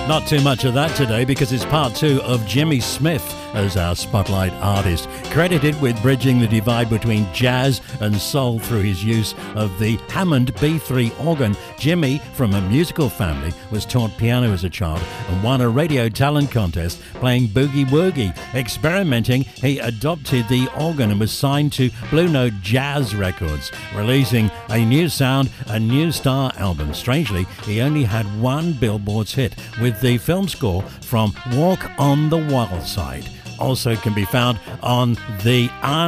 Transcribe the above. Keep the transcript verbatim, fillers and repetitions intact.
Not too much of that today because it's part two of Jimmy Smith as our spotlight artist, credited with bridging the divide between jazz and soul through his use of the Hammond B three organ. Jimmy, from a musical family, was taught piano as a child and won a radio talent contest playing boogie woogie. Experimenting, he adopted the organ and was signed to Blue Note Jazz Records, releasing a new sound, a new star album. Strangely, he only had one Billboard's hit with the film score from Walk on the Wild Side. Also can be found on the